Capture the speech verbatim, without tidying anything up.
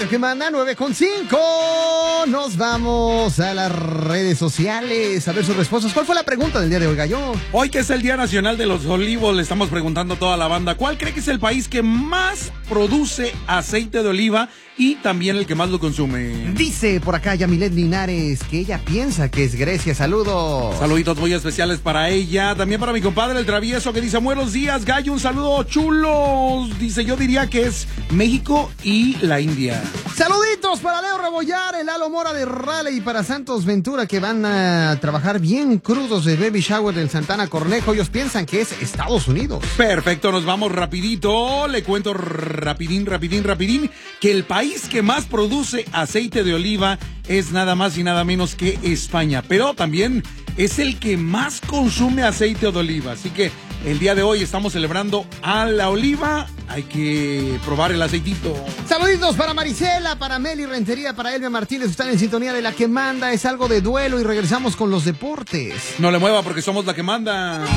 radio que manda nueve con cinco. Nos vamos a las redes sociales a ver sus respuestas. ¿Cuál fue la pregunta del día de hoy, Gallo? Hoy que es el Día Nacional de los Olivos, le estamos preguntando a toda la banda, ¿cuál cree que es el país que más produce aceite de oliva y también el que más lo consume? Dice por acá Yamilet Linares que ella piensa que es Grecia. Saludos. Saluditos muy especiales para ella. También para mi compadre el travieso que dice, buenos días, Gallo, un saludo chulos. Dice, yo diría que es México y la India. Saluditos para Leo Rebollar, el Lalo Mora de Raleigh y para Santos Ventura, que van a trabajar bien crudos de Baby Shower del Santana Cornejo. Ellos piensan que es Estados Unidos. Perfecto, nos vamos rapidito. Le cuento rapidín, rapidín, rapidín que el país que más produce aceite de oliva es nada más y nada menos que España, pero también es el que más consume aceite de oliva. Así que el día de hoy estamos celebrando a la oliva. Hay que probar el aceitito. Saluditos para Marisela, para Meli Rentería, para Elvia Martínez. Están en sintonía de La que manda. Es algo de duelo y regresamos con los deportes. No le mueva porque somos La que manda.